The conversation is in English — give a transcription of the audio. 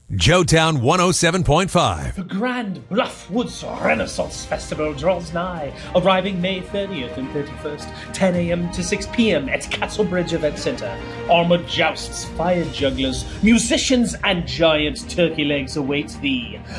Joetown 107.5. The Grand Bluff Woods Renaissance Festival draws nigh, arriving May 30th and 31st, 10 a.m. to 6 p.m. at Castlebridge Event Center. Armored jousts, fire jugglers, musicians, and giant turkey legs await thee.